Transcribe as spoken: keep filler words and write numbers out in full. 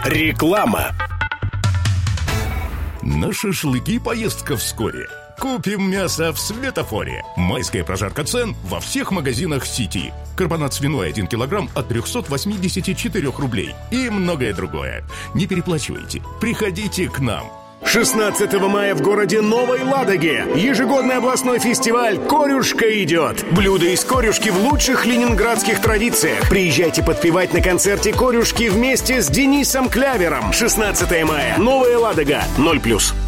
Реклама. На шашлыки поездка вскоре. Купим мясо в Светофоре. Майская прожарка цен во всех магазинах сети. Карбонат свиной один килограмм от триста восемьдесят четыре рублей. И многое другое. Не переплачивайте. Приходите к нам. шестнадцатого мая в городе Новой Ладоге ежегодный областной фестиваль «Корюшка идет». Блюда из корюшки в лучших ленинградских традициях. Приезжайте подпевать на концерте «Корюшки» вместе с Денисом Клявером. шестнадцатого мая. Новая Ладога. ноль плюс.